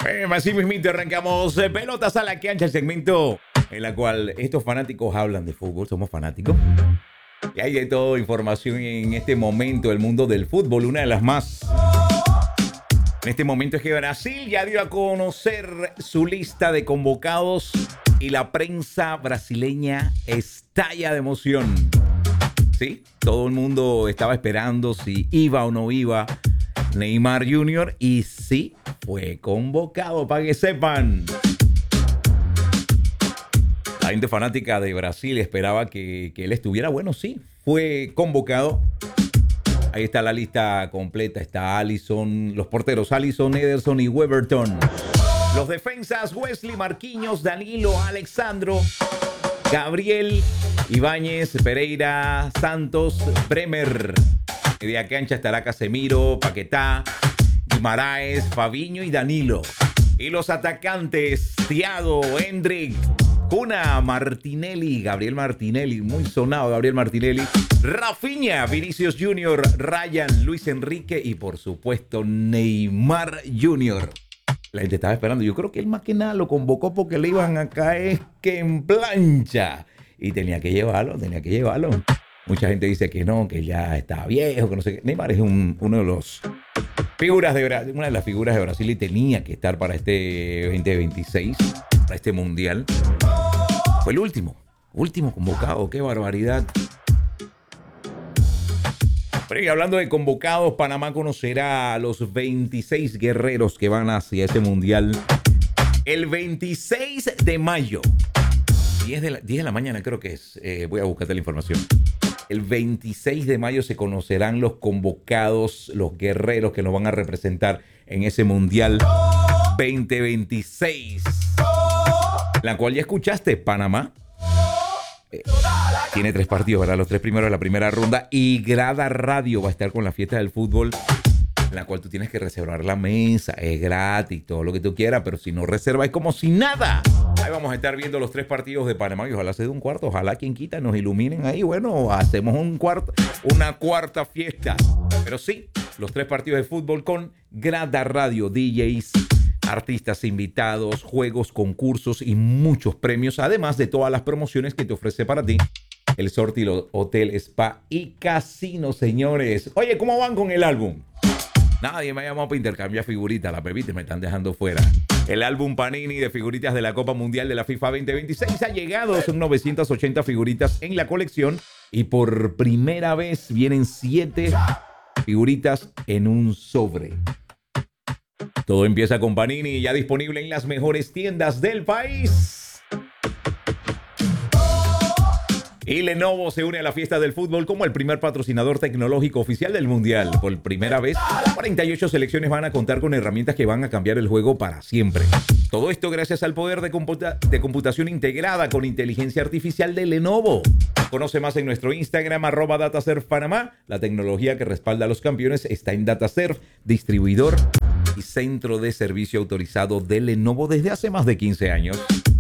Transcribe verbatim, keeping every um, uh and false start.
Eh, así mismito arrancamos eh, Pelotas a la Cancha, el segmento en la cual estos fanáticos hablan de fútbol. Somos fanáticos. Y hay de todo información en este momento del mundo del fútbol. Una de las más en este momento es que Brasil ya dio a conocer su lista de convocados y la prensa brasileña estalla de emoción. Sí, todo el mundo estaba esperando si iba o no iba Neymar junior y sí, fue convocado, para que sepan. La gente fanática de Brasil esperaba que, que él estuviera. Bueno, sí, fue convocado. Ahí está la lista completa. Está Alisson, los porteros Alisson, Ederson y Weberton. Los defensas Wesley, Marquinhos, Danilo, Alexandro, Gabriel, Ibáñez, Pereira, Santos, Bremer. Media cancha estará Casemiro, Paquetá, Guimaraes, Fabinho y Danilo. Y los atacantes, Thiago, Hendrick, Cuna, Martinelli, Gabriel Martinelli, muy sonado Gabriel Martinelli, Rafinha, Vinicius junior, Ryan, Luis Enrique y por supuesto Neymar junior La gente estaba esperando. Yo creo que él más que nada lo convocó porque le iban a caer que en plancha. Y tenía que llevarlo, tenía que llevarlo. Mucha gente dice que no, que ya está viejo, que no sé qué. Neymar es un, uno de los figuras de Brasil, una de las figuras de Brasil y tenía que estar para este veinte veintiséis, para este mundial. Fue el último, último convocado, qué barbaridad. Pero y hablando de convocados, Panamá conocerá a los veintiséis guerreros que van hacia este mundial el veintiséis de mayo. diez de la, diez de la mañana creo que es. Eh, voy a buscarte la información. El veintiséis de mayo se conocerán los convocados, los guerreros que nos van a representar en ese Mundial veinte veintiséis. La cual ya escuchaste, Panamá. Eh, tiene tres partidos, ¿verdad? Los tres primeros de la primera ronda. Y Grada Radio va a estar con la fiesta del fútbol, en la cual tú tienes que reservar la mesa. Es gratis, todo lo que tú quieras, pero si no reservas es como si nada. Ahí vamos a estar viendo los tres partidos de Panamá y ojalá se dé un cuarto, ojalá quien quita nos iluminen ahí. Bueno, hacemos un cuarto, una cuarta fiesta. Pero sí, los tres partidos de fútbol con Grada Radio, D Js, artistas invitados, juegos, concursos y muchos premios, además de todas las promociones que te ofrece para ti el Sortilo Hotel, Spa y Casino, señores. Oye, ¿cómo van con el álbum? Nadie me ha llamado para intercambiar figuritas. Las bebitas me están dejando fuera. El álbum Panini de figuritas de la Copa Mundial de la FIFA veinte veintiséis ha llegado. Son novecientas ochenta figuritas en la colección. Y por primera vez vienen siete figuritas en un sobre. Todo empieza con Panini, ya disponible en las mejores tiendas del país. Y Lenovo se une a la fiesta del fútbol como el primer patrocinador tecnológico oficial del Mundial. Por primera vez, cuarenta y ocho selecciones van a contar con herramientas que van a cambiar el juego para siempre. Todo esto gracias al poder de, computa- de computación integrada con inteligencia artificial de Lenovo. Conoce más en nuestro Instagram, arroba DataSurf Panamá. La tecnología que respalda a los campeones está en DataSurf, distribuidor y centro de servicio autorizado de Lenovo desde hace más de quince años.